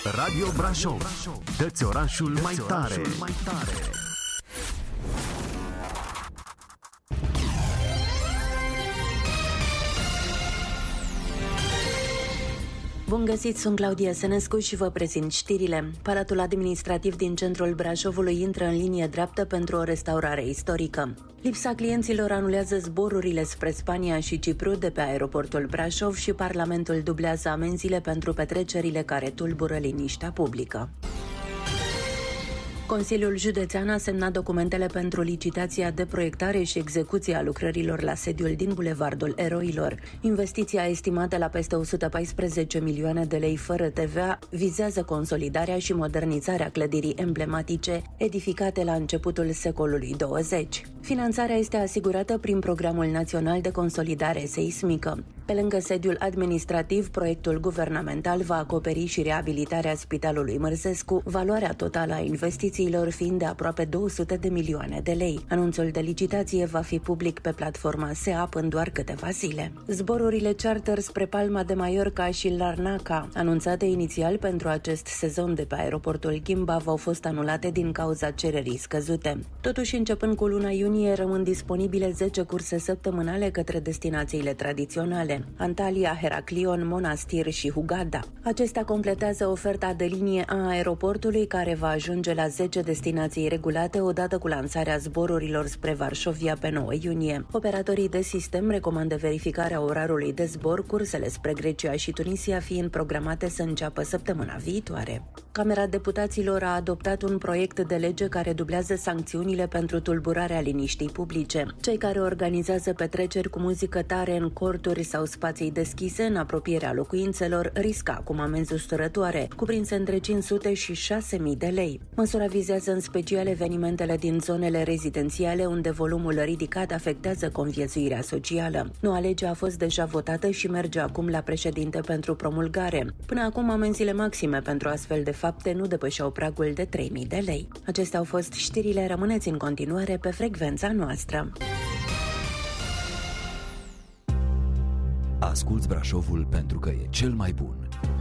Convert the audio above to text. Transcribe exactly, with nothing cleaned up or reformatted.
Radio Brașov. Dă-ți orașul mai tare. Bun găsit, sunt Claudia Sănescu și vă prezint știrile. Palatul administrativ din centrul Brașovului intră în linie dreaptă pentru o restaurare istorică. Lipsa clienților anulează zborurile spre Spania și Cipru de pe aeroportul Brașov și Parlamentul dublează amenziile pentru petrecerile care tulbură liniștea publică. Consiliul Județean a semnat documentele pentru licitația de proiectare și execuție a lucrărilor la sediul din Bulevardul Eroilor. Investiția estimată la peste o sută paisprezece milioane de lei fără T V A vizează consolidarea și modernizarea clădirii emblematice edificate la începutul secolului douăzeci. Finanțarea este asigurată prin Programul Național de Consolidare Seismică. Pe lângă sediul administrativ, proiectul guvernamental va acoperi și reabilitarea Spitalului Mărzescu, valoarea totală a investițiilor fiind de aproape două sute de milioane de lei. Anunțul de licitație va fi public pe platforma S E A P în doar câteva zile. Zborurile charter spre Palma de Mallorca și Larnaca, anunțate inițial pentru acest sezon de pe aeroportul Gimbav, au fost anulate din cauza cererii scăzute. Totuși, începând cu luna iunie, rămân disponibile zece curse săptămânale către destinațiile tradiționale: Antalya, Heraclion, Monastir și Hurghada. Acestea completează oferta de linie a aeroportului, care va ajunge la zece destinații regulate odată cu lansarea zborurilor spre Varșovia pe nouă iunie. Operatorii de sistem recomandă verificarea orarului de zbor, cursele spre Grecia și Tunisia fiind programate să înceapă săptămâna viitoare. Camera Deputaților a adoptat un proiect de lege care dublează sancțiunile pentru tulburarea liniștii publice. Cei care organizează petreceri cu muzică tare în corturi sau spații deschise în apropierea locuințelor riscă acum amenzi usturătoare, cuprinse între cinci sute și șase mii de lei. Măsura vizează în special evenimentele din zonele rezidențiale, unde volumul ridicat afectează conviețuirea socială. Noua lege a fost deja votată și merge acum la președinte pentru promulgare. Până acum, amenziile maxime pentru astfel de fapte nu depășeau pragul de trei mii de lei. Acestea au fost știrile, rămâneți în continuare pe frecvența noastră. Asculți Brașovul pentru că e cel mai bun.